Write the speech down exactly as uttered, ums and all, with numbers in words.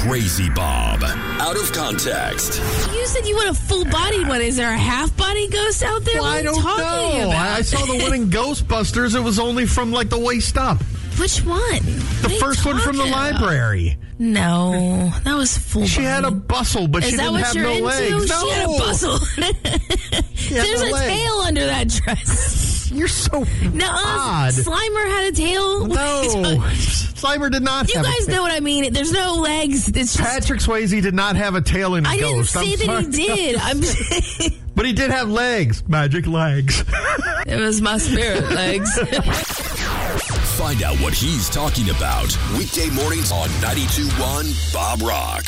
Crazy Bob. Out of context. You said you want a full-bodied one. Is there a half-body ghost out there? Well, what are I you don't talking know. about? I saw the one in Ghostbusters. It was only from like the waist up. Which one? The first one from the library. No, that was full. She had a bustle, but Is she that didn't what have you're no into? legs. She No. had a bustle. had There's no a legs. tail under that dress. You're so No, odd. Slimer had a tail. No, Slimer did not You have guys a tail. know what I mean. There's no legs. It's just, Patrick Swayze did not have a tail in I didn't Ghost. say I'm that sorry. he did. I'm. But he did have legs. Magic legs. It was my spirit legs. Find out what he's talking about weekday mornings on ninety-two point one Bob Rocks.